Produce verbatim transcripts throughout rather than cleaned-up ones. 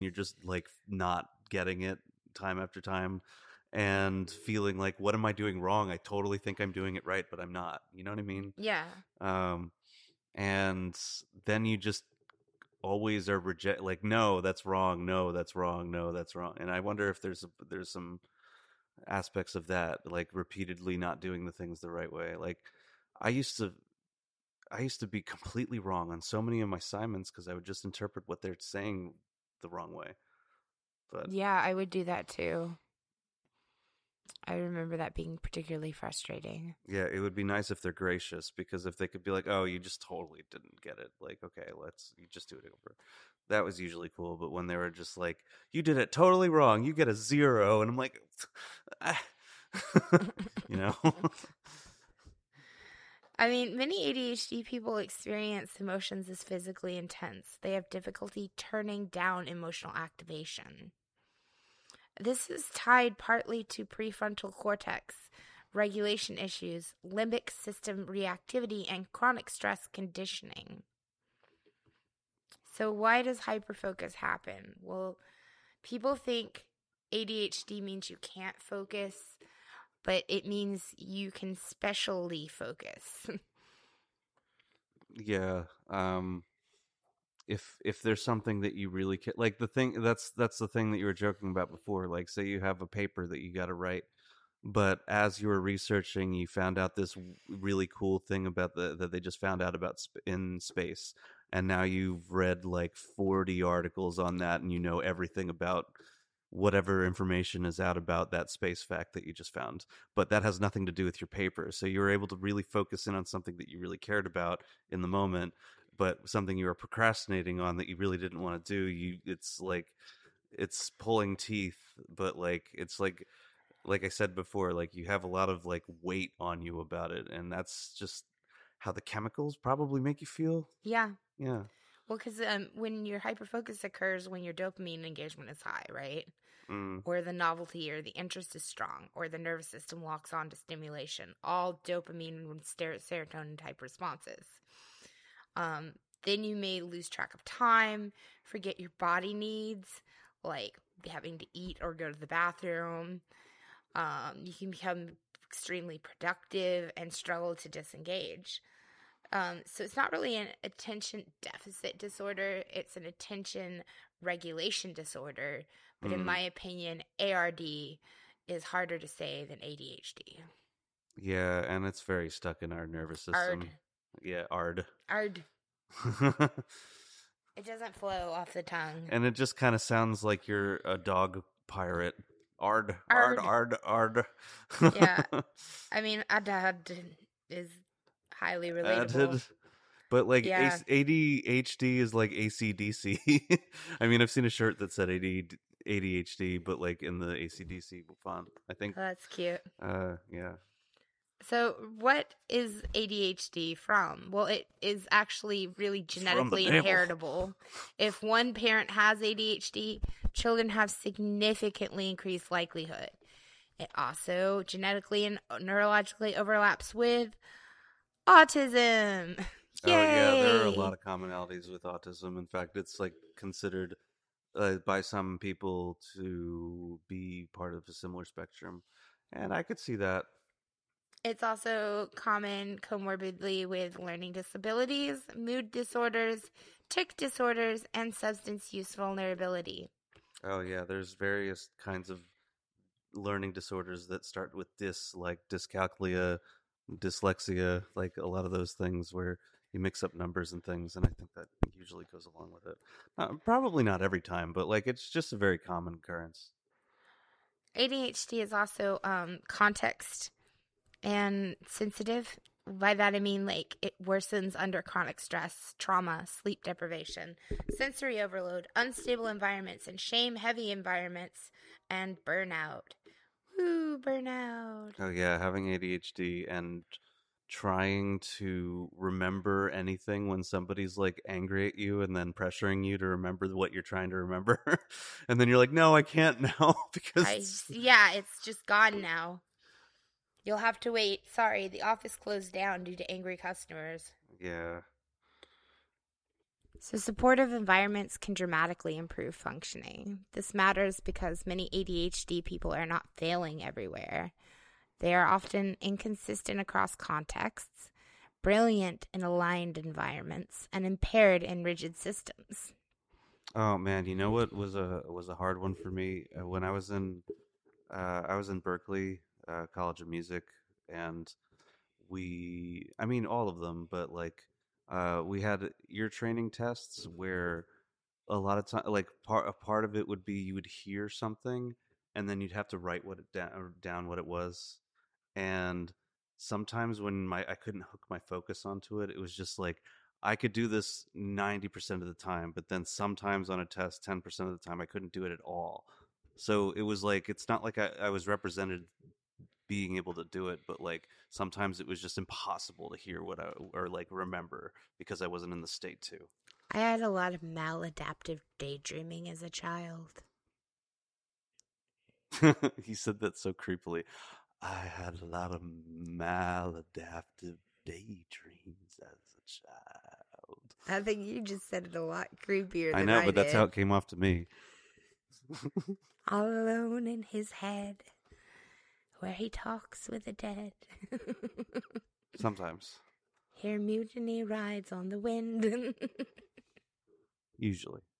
you're just like not getting it time after time and feeling like, what am I doing wrong? I totally think I'm doing it right, but I'm not. You know what I mean? Yeah. Um, and then you just always are reject like, no, that's wrong. No, that's wrong. No, that's wrong. And I wonder if there's a, there's some aspects of that, like repeatedly not doing the things the right way. Like I used to, I used to be completely wrong on so many of my assignments because I would just interpret what they're saying the wrong way. But Yeah, I would do that too. I remember that being particularly frustrating. yeah, it would be nice if they're gracious, because if they could be like, "Oh, you just totally didn't get it," like, okay, let's you just do it over. That was usually cool. But when they were just like, "You did it totally wrong, you get a zero," and I'm like, ah. you know. I mean, many A D H D people experience emotions as physically intense. They have difficulty turning down emotional activation. This is tied partly to prefrontal cortex regulation issues, limbic system reactivity, and chronic stress conditioning. So, why does hyperfocus happen? Well, people think A D H D means you can't focus, but it means you can specially focus. Yeah. Um if if there's something that you really ca- like, the thing that's that's the thing that you were joking about before, like say you have a paper that you got to write, but as you were researching you found out this really cool thing about the that they just found out about sp- in space, and now you've read like forty articles on that and you know everything about whatever information is out about that space fact that you just found, but that has nothing to do with your paper, so you were able to really focus in on something that you really cared about in the moment, but something you were procrastinating on that you really didn't want to do. You it's like it's pulling teeth, but like it's like like I said before, like you have a lot of like weight on you about it, and that's just how the chemicals probably make you feel. Yeah. Yeah. Well, because um, when your hyperfocus occurs when your dopamine engagement is high, right? Mm. Or the novelty or the interest is strong, or the nervous system locks on to stimulation, all dopamine and serotonin type responses. Um, then you may lose track of time, forget your body needs, like having to eat or go to the bathroom. Um, you can become extremely productive and struggle to disengage. Um, so it's not really an attention deficit disorder, it's an attention regulation disorder. But in Mm. my opinion, A R D is harder to say than A D H D. Yeah, and it's very stuck in our nervous Ard. system. Yeah, ard. Ard. It doesn't flow off the tongue. And it just kind of sounds like you're a dog pirate. Ard, ard, Ard. ard, ard. Yeah. I mean, Adad is highly relatable. Added. But like Yeah. A D H D is like A C D C. I mean, I've seen a shirt that said A D H D, but like in the A C D C font, I think. Oh, that's cute. Uh, yeah. So, what is A D H D from? Well, it is actually really It's from the genetically devil. inheritable. If one parent has A D H D, children have significantly increased likelihood. It also genetically and neurologically overlaps with autism. Yay! Oh yeah, there are a lot of commonalities with autism. In fact, it's like considered uh, by some people to be part of a similar spectrum, and I could see that. It's also common comorbidly with learning disabilities, mood disorders, tic disorders, and substance use vulnerability. Oh yeah, there's various kinds of learning disorders that start with dys, like dyscalculia, dyslexia, like a lot of those things where you mix up numbers and things, and I think that usually goes along with it. Uh, probably not every time, but like it's just a very common occurrence. A D H D is also um, context and sensitive. By that I mean like it worsens under chronic stress, trauma, sleep deprivation, sensory overload, unstable environments, and shame heavy environments, and burnout. Woo, burnout. Oh yeah, having A D H D and trying to remember anything when somebody's like angry at you and then pressuring you to remember what you're trying to remember. And then you're like, no, I can't now because I, it's... yeah, it's just gone now. You'll have to wait. Sorry, the office closed down due to angry customers. Yeah. So, supportive environments can dramatically improve functioning. This matters because many A D H D people are not failing everywhere. They are often inconsistent across contexts, brilliant in aligned environments, and impaired in rigid systems. Oh man, you know what was a was a hard one for me uh, when I was in uh, I was in Berkeley uh, College of Music, and we I mean all of them, but like uh, we had ear training tests where a lot of time like part a part of it would be you would hear something and then you'd have to write what it down down what it was, and sometimes when my I couldn't hook my focus onto it, it was just like I could do this ninety percent of the time, but then sometimes on a test ten percent of the time I couldn't do it at all. So it was like it's not like I, I was represented being able to do it, but like sometimes it was just impossible to hear what I or like remember because I wasn't in the state to. I had a lot of maladaptive daydreaming as a child. He said that so creepily. I had a lot of maladaptive daydreams as a child. I think you just said it a lot creepier I than know, I but that's did. how it came off to me. All alone in his head, where he talks with the dead. Sometimes. Hear mutiny rides on the wind. Usually.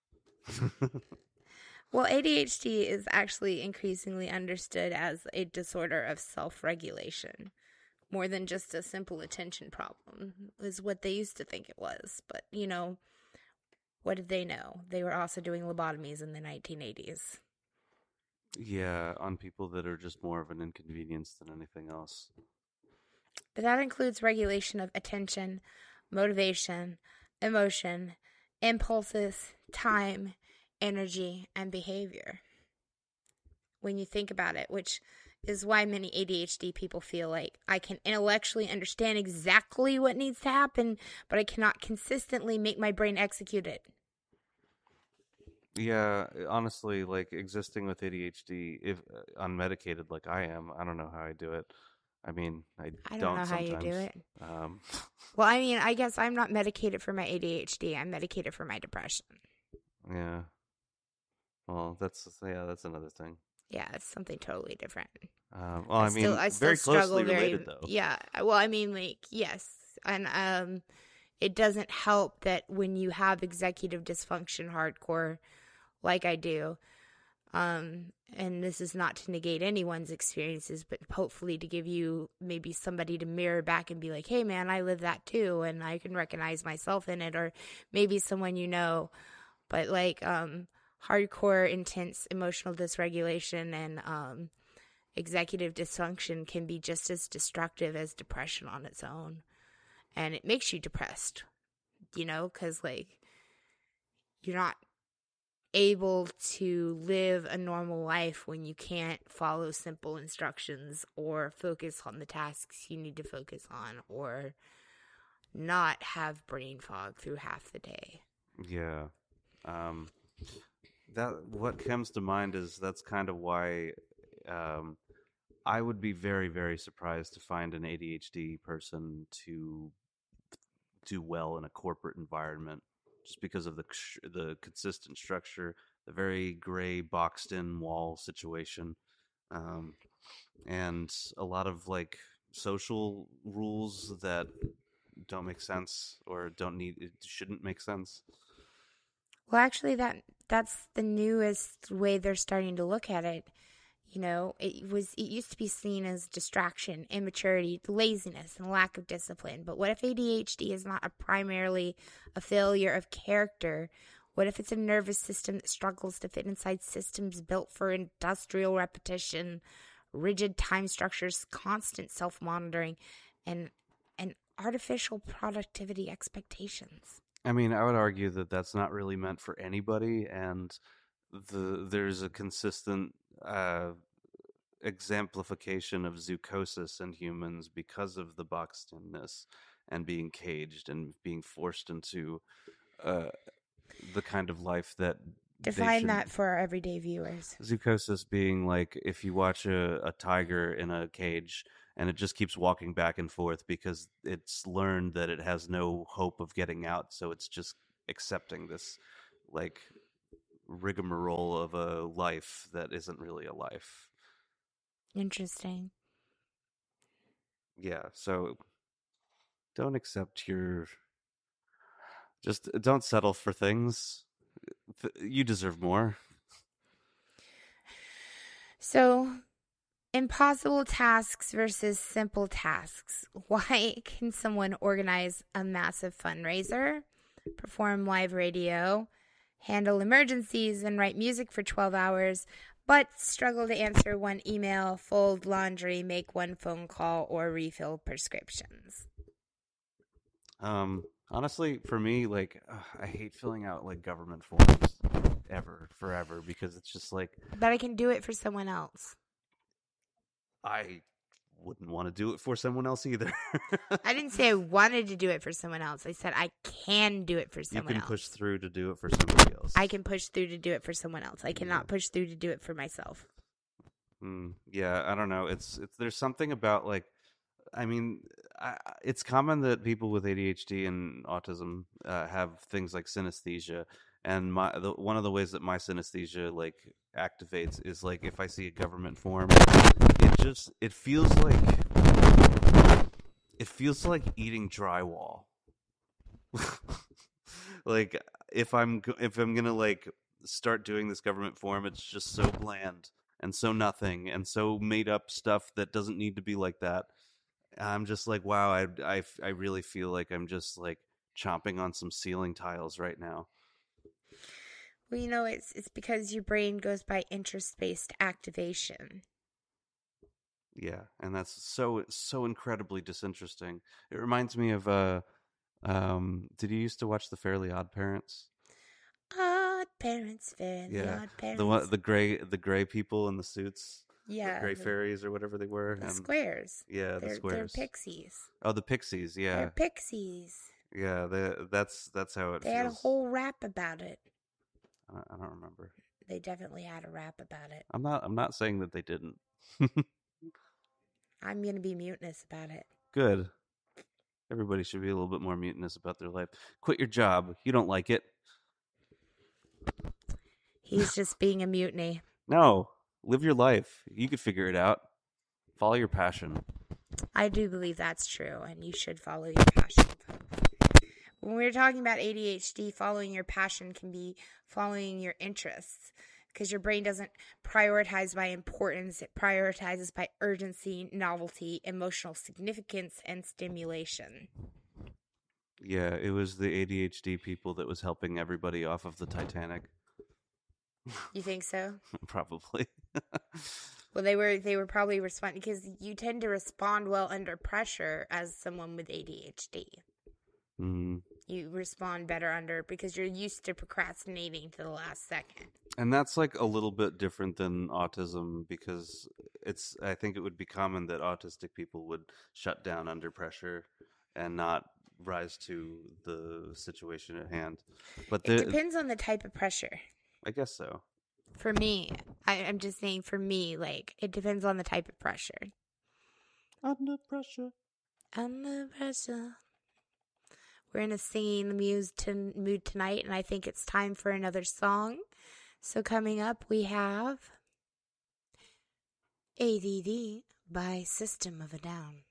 Well, A D H D is actually increasingly understood as a disorder of self-regulation, more than just a simple attention problem, is what they used to think it was. But, you know, what did they know? They were also doing lobotomies in the nineteen eighties. Yeah, on people that are just more of an inconvenience than anything else. But that includes regulation of attention, motivation, emotion, impulses, time, energy, and behavior. When you think about it, which is why many A D H D people feel like I can intellectually understand exactly what needs to happen, but I cannot consistently make my brain execute it. Yeah, honestly, like existing with A D H D, if uh, unmedicated like I am, I don't know how I do it. I mean, I, I don't don't know how you sometimes. do it. Um, Well, I mean, I guess I'm not medicated for my A D H D. I'm medicated for my depression. yeah. Well, that's yeah, that's another thing. Yeah, it's something totally different. Um, well, I, I mean, still, I still very struggle closely very, related though. Yeah, well, I mean, like, yes, and um, it doesn't help that when you have executive dysfunction hardcore, like I do, um, and this is not to negate anyone's experiences, but hopefully to give you maybe somebody to mirror back and be like, hey, man, I live that too, and I can recognize myself in it, or maybe someone you know, but like, um, hardcore, intense emotional dysregulation and um, executive dysfunction can be just as destructive as depression on its own. And it makes you depressed, you know, because, like, you're not able to live a normal life when you can't follow simple instructions or focus on the tasks you need to focus on or not have brain fog through half the day. Yeah. Um, that what comes to mind is that's kind of why um, I would be very, very surprised to find an A D H D person to do well in a corporate environment, just because of the the consistent structure, the very gray boxed-in wall situation, um, and a lot of like social rules that don't make sense or don't need it shouldn't make sense. Well, actually, that that's the newest way they're starting to look at it. You know, it was it used to be seen as distraction, immaturity, laziness, and lack of discipline. But what if A D H D is not a primarily a failure of character? What if it's a nervous system that struggles to fit inside systems built for industrial repetition, rigid time structures, constant self-monitoring, and and artificial productivity expectations? I mean, I would argue that that's not really meant for anybody, and the there's a consistent uh, exemplification of zoochosis in humans because of the boxed-inness and being caged and being forced into uh, the kind of life that Define that for our everyday viewers. Zoochosis being like if you watch a, a tiger in a cage and it just keeps walking back and forth because it's learned that it has no hope of getting out, so it's just accepting this like rigmarole of a life that isn't really a life. Interesting. Yeah, so don't accept your just don't settle for things. You deserve more. So, impossible tasks versus simple tasks. Why can someone organize a massive fundraiser, perform live radio, handle emergencies, and write music for twelve hours, but struggle to answer one email, fold laundry, make one phone call, or refill prescriptions? Um, honestly, for me, like, ugh, I hate filling out like government forms ever, forever, because it's just like But I can do it for someone else. I wouldn't want to do it for someone else either. I didn't say I wanted to do it for someone else. I said I can do it for You someone can else. push through to do it for somebody else. I can push through to do it for someone else. I cannot push through to do it for myself. Mm, yeah, I don't know. It's it's there's something about like, I mean, I, it's common that people with A D H D and autism uh, have things like synesthesia, and my the, one of the ways that my synesthesia like activates is like if I see a government form, it just it feels like it feels like eating drywall. Like if I'm go- if I'm gonna like start doing this government form, it's just so bland and so nothing and so made up stuff that doesn't need to be like that. I'm just like, wow, I, I, I really feel like I'm just like chomping on some ceiling tiles right now. Well, you know, it's it's because your brain goes by interest-based activation. Yeah, and that's so so incredibly disinteresting. It reminds me of uh um did you used to watch The Fairly Odd Parents? Odd parents, fairly Yeah. odd parents. The one the gray the gray people in the suits. yeah, The gray the, fairies or whatever they were. the and squares. Yeah, the They're, squares. They're pixies. Oh, the pixies, yeah. They're pixies. Yeah, the, that's that's how it They feels. had a whole rap about it. I don't, I don't remember. They definitely had a rap about it. I'm not I'm not saying that they didn't. I'm going to be mutinous about it. Good. Everybody should be a little bit more mutinous about their life. Quit your job. You don't like it. He's just being a mutiny. No. Live your life. You could figure it out. Follow your passion. I do believe that's true, and you should follow your passion. When we're talking about A D H D, following your passion can be following your interests, because your brain doesn't prioritize by importance. It prioritizes by urgency, novelty, emotional significance, and stimulation. Yeah, it was the A D H D people that was helping everybody off of the Titanic. You think so? Probably. Well, they were they were probably responding because you tend to respond well under pressure as someone with A D H D. Mm-hmm. You respond better under because you're used to procrastinating to the last second. And that's like a little bit different than autism because it's I think it would be common that autistic people would shut down under pressure and not rise to the situation at hand. But the, It depends on the type of pressure. I guess so. For me, I, I'm just saying for me, like, it depends on the type of pressure. Under pressure. Under pressure. We're in a singing muse to, mood tonight, and I think it's time for another song. So coming up, we have A D D by System of a Down.